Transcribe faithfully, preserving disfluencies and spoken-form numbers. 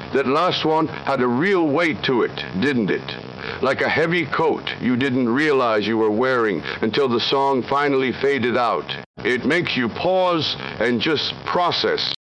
That last one had a real weight to it, didn't it? Like a heavy coat you didn't realize you were wearing until the song finally faded out. It makes you pause and just process